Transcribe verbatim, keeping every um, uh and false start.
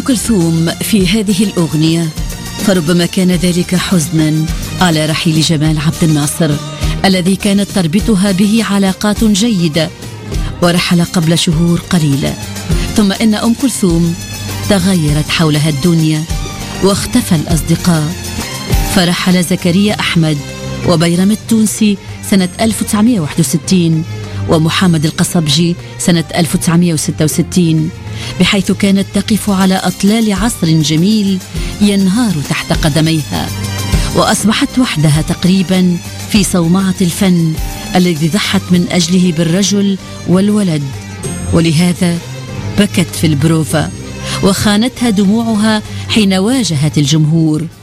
كلثوم في هذه الأغنية، فربما كان ذلك حزنا على رحيل جمال عبد الناصر الذي كانت تربطها به علاقات جيدة، ورحل قبل شهور قليلة. ثم إن أم كلثوم تغيرت حولها الدنيا واختفى الأصدقاء، فرحل زكريا أحمد وبيرم التونسي سنة ألف وتسعمائة وواحد وستين ومحمد القصبجي سنة ألف وتسعمائة وستة وستين، بحيث كانت تقف على أطلال عصر جميل ينهار تحت قدميها، وأصبحت وحدها تقريبا في صومعة الفن الذي ضحت من أجله بالرجل والولد. ولهذا بكت في البروفا وخانتها دموعها حين واجهت الجمهور،